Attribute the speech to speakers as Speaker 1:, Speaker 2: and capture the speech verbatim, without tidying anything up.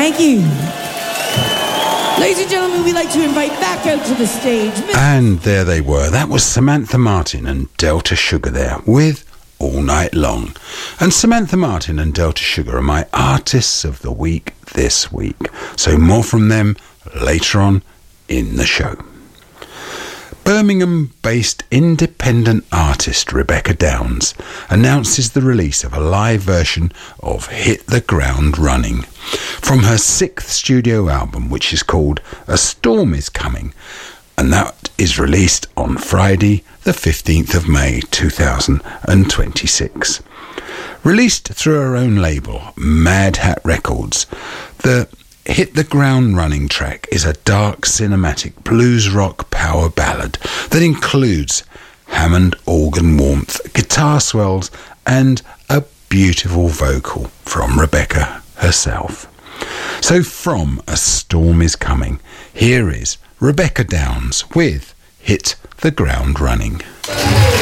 Speaker 1: Thank you. Ladies and gentlemen, we'd like to invite back out to the stage.
Speaker 2: And there they were. That was Samantha Martin and Delta Sugar there with All Night Long. And Samantha Martin and Delta Sugar are my artists of the week this week. So more from them later on in the show. Birmingham-based independent artist Rebecca Downs announces the release of a live version of Hit the Ground Running from her sixth studio album, which is called A Storm Is Coming, and that is released on Friday the fifteenth of May two thousand twenty-six. Released through her own label, Mad Hat Records, the Hit the Ground Running track is a dark cinematic blues rock power ballad that includes Hammond organ warmth, guitar swells and a beautiful vocal from Rebecca herself. So from A Storm Is Coming, here is Rebecca Downs with Hit the Ground Running.